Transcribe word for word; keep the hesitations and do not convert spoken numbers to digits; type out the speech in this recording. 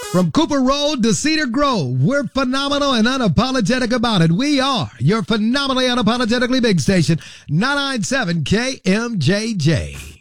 From Cooper Road to Cedar Grove, we're phenomenal and unapologetic about it. We are your phenomenally unapologetically big station, nine ninety-seven K M J J.